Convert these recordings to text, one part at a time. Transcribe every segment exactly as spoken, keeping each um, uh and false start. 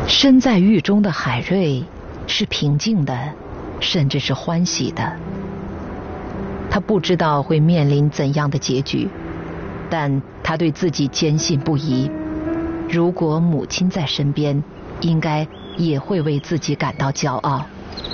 身在狱中的海瑞是平静的，甚至是欢喜的。他不知道会面临怎样的结局，但他对自己坚信不疑，如果母亲在身边，应该也会为自己感到骄傲。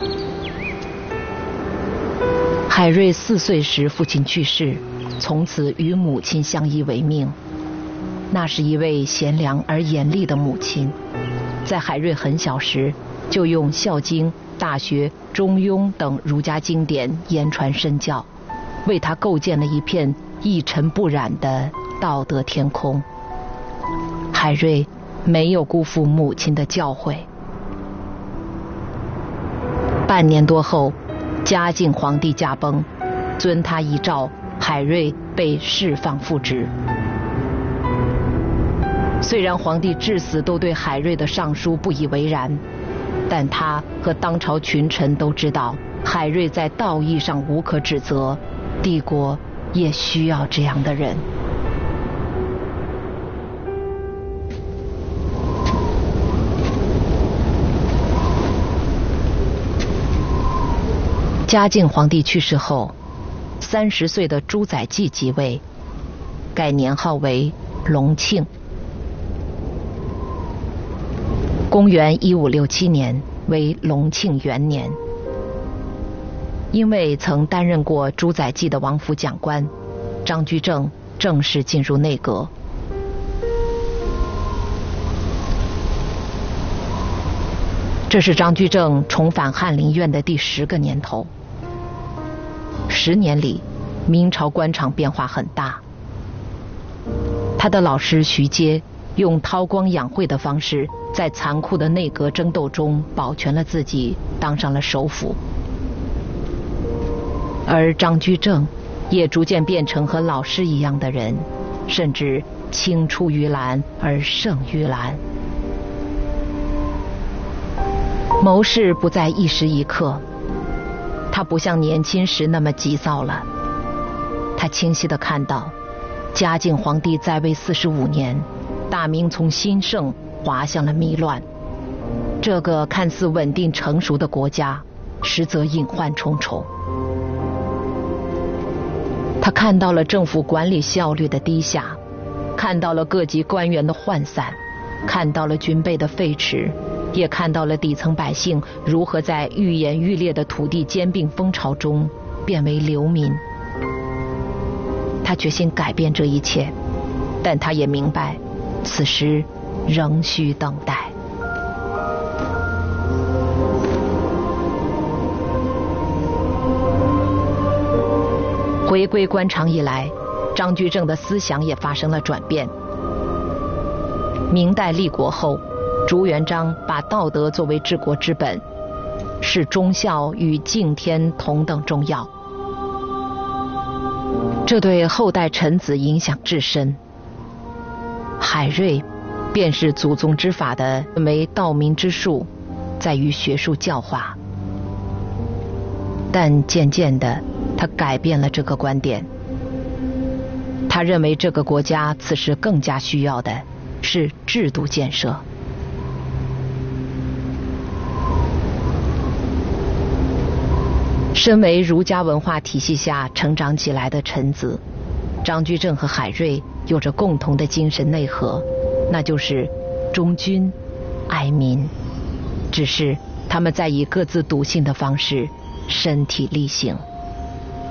海瑞四岁时父亲去世，从此与母亲相依为命。那是一位贤良而严厉的母亲，在海瑞很小时就用《孝经》《大学》《中庸》等儒家经典言传身教，为他构建了一片一尘不染的道德天空。海瑞没有辜负母亲的教诲。半年多后，嘉靖皇帝驾崩，遵他遗诏，海瑞被释放复职。虽然皇帝至死都对海瑞的上书不以为然，但他和当朝群臣都知道，海瑞在道义上无可指责，帝国也需要这样的人。嘉靖皇帝去世后，三十岁的朱载冀即位，改年号为隆庆。公元一五六七年为隆庆元年。因为曾担任过朱载冀的王府讲官，张居正正式进入内阁。这是张居正重返翰林院的第十个年头。十年里，明朝官场变化很大。他的老师徐阶用韬光养晦的方式，在残酷的内阁争斗中保全了自己，当上了首辅。而张居正也逐渐变成和老师一样的人，甚至青出于蓝而胜于蓝。谋事不在一时一刻，他不像年轻时那么急躁了。他清晰地看到，嘉靖皇帝在位四十五年，大明从兴盛滑向了迷乱。这个看似稳定成熟的国家，实则隐患重重。他看到了政府管理效率的低下，看到了各级官员的涣散，看到了军备的废弛，也看到了底层百姓如何在愈演愈烈的土地兼并风潮中变为流民。他决心改变这一切，但他也明白，此时仍需等待。回归官场以来，张居正的思想也发生了转变。明代立国后，朱元璋把道德作为治国之本，视忠孝与敬天同等重要。这对后代臣子影响至深。海瑞便是祖宗之法的认为道民之术在于学术教化，但渐渐的他改变了这个观点。他认为这个国家此时更加需要的是制度建设。身为儒家文化体系下成长起来的臣子，张居正和海瑞有着共同的精神内核，那就是忠君爱民，只是他们在以各自笃信的方式身体力行。